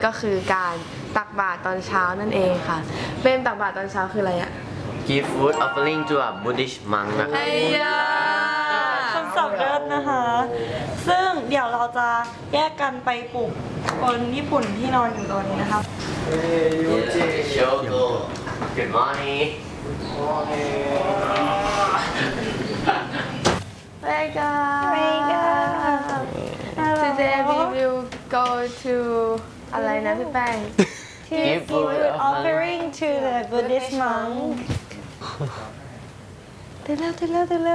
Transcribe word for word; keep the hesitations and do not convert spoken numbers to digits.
ก็คือการตักบาตรตอนเช้านั่นเองค่ะเบมตักบาตรตอนเช้าคืออะไรอะ Give food offering to a Buddhist monk นะครับไอ้ยาคำศัพท์เลิศนะคะ ซึ่งเดี๋ยวเราจะแยกกันไปปลุกคนญี่ปุ่นที่นอนอยู่ตรงนี้นะคะ Shogo Good morning Wake up Wake up Today we will go to อะไรนะพี่แป้ง Give food offering to the Buddhist monk ตื่นแล้วตื่นแล้วตื่นแล้ว